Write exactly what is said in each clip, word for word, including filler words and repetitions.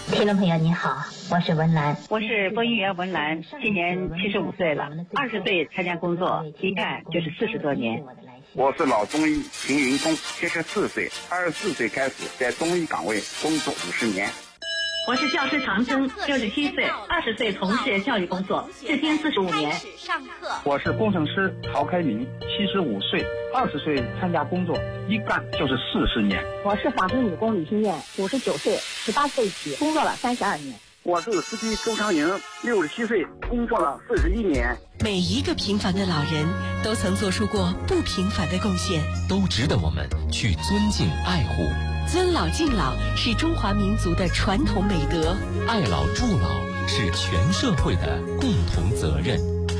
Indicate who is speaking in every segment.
Speaker 1: 听众朋友你好，我是文兰，
Speaker 2: 我是播音员文兰，今年七十五岁了，二十岁参加工作，一干就是四十多年。
Speaker 3: 我是老中医邢云松，七十四岁，二十四岁开始在中医岗位工作五十年。
Speaker 2: 我是教师长征，六十七岁，二十岁从事教育工作，至今四十五年。
Speaker 4: 上课。
Speaker 5: 我是工程师曹开明，七十五岁，二十岁参加工作，一干就是四十年。
Speaker 6: 我是纺织女工李新燕，五十九岁，十八岁起工作了三十二年。
Speaker 3: 我是司机周长营，六十七岁，工作了四十一年。
Speaker 7: 每一个平凡的老人都曾做出过不平凡的贡献，
Speaker 8: 都值得我们去尊敬爱护。
Speaker 7: 尊老敬老是中华民族的传统美德，
Speaker 8: 爱老助老是全社会的共同责任。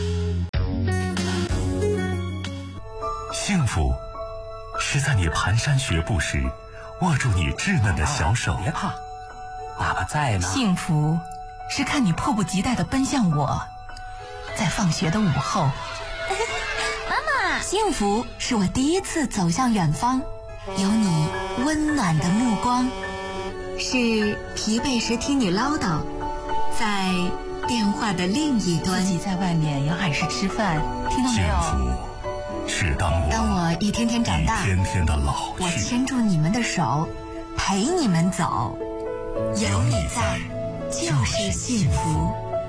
Speaker 9: 幸福是在你蹒跚学步时握住你稚嫩的小手。
Speaker 10: 别怕，爸爸在呢。
Speaker 11: 幸福是看你迫不及待地奔向我，在放学的午后。
Speaker 4: 妈妈，
Speaker 11: 幸福是我第一次走向远方，有你温暖的目光，是疲惫时听你唠叨，在电话的另一端。
Speaker 7: 自己在外面有海市吃饭，听到没有？
Speaker 9: 幸福是当我
Speaker 11: 当我一天天长大，
Speaker 9: 一天天的老去，
Speaker 11: 我牵住你们的手，陪你们走，有你在就是幸福。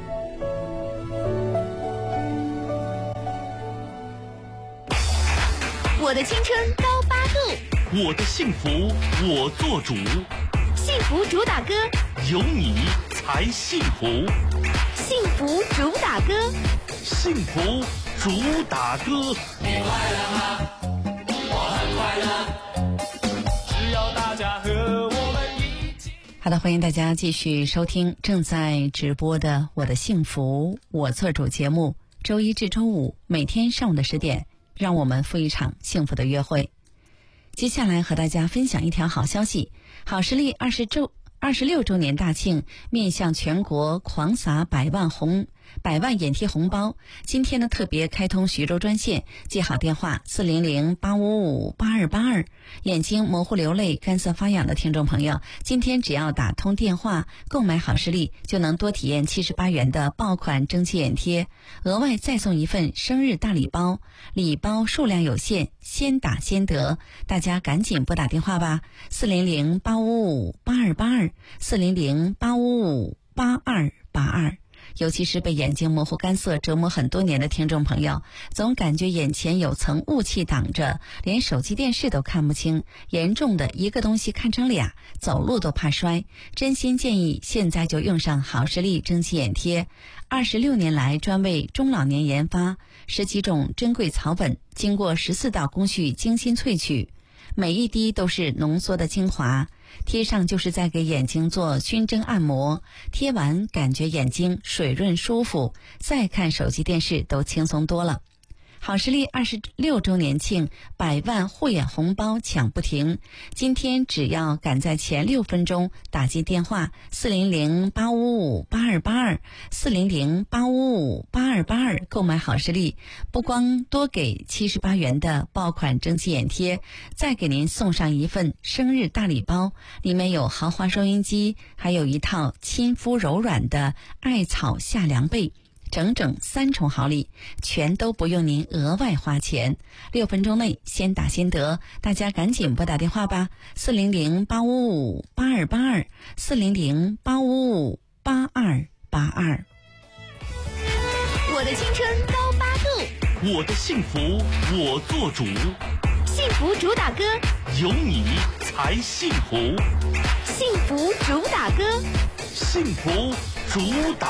Speaker 4: 我的青春高八度，
Speaker 12: 我的幸福我做主，
Speaker 4: 幸福主打歌，
Speaker 12: 有你才幸福，
Speaker 4: 幸福主打歌，
Speaker 12: 幸福主打歌。
Speaker 13: 你快乐吗？我很快乐，只要大家和我们一起。
Speaker 14: 好的，欢迎大家继续收听正在直播的《我的幸福我做主》节目，周一至周五每天上午的十点，让我们赴一场幸福的约会。接下来和大家分享一条好消息，好视力二十周二十六周年大庆，面向全国狂撒百万红百万眼贴红包。今天呢，特别开通徐州专线，记好电话四零零八五五八二八二。眼睛模糊流泪干涩发痒的听众朋友，今天只要打通电话购买好视力，就能多体验七十八元的爆款蒸汽眼贴，额外再送一份生日大礼包，礼包数量有限，先打先得，大家赶紧拨打电话吧，四零零八五五八二八二，四零零八五五八二八二。尤其是被眼睛模糊干涩折磨很多年的听众朋友，总感觉眼前有层雾气挡着，连手机电视都看不清，严重的一个东西看成俩，走路都怕摔。真心建议现在就用上好视力蒸汽眼贴，二十六年来专为中老年研发，十几种珍贵草本，经过十四道工序精心萃取，每一滴都是浓缩的精华，贴上就是在给眼睛做熏蒸按摩，贴完感觉眼睛水润舒服，再看手机电视都轻松多了。好视力二十六周年庆，百万护眼红包抢不停，今天只要赶在前六分钟打进电话四零零八五五八二八二，四零零八五五八二八二购买好视力，不光多给七十八元的爆款蒸汽眼贴，再给您送上一份生日大礼包，里面有豪华收音机，还有一套亲肤柔软的艾草夏凉被，整整三重好礼，全都不用您额外花钱，六分钟内先打先得，大家赶紧拨打电话吧，四零零八五五八二八二，四零零八五五八二八二。
Speaker 4: 我的青春高八度，
Speaker 12: 我的幸福我做主，
Speaker 4: 幸福主打歌，
Speaker 12: 有你才幸福，
Speaker 4: 幸福主打歌，
Speaker 12: 幸福主打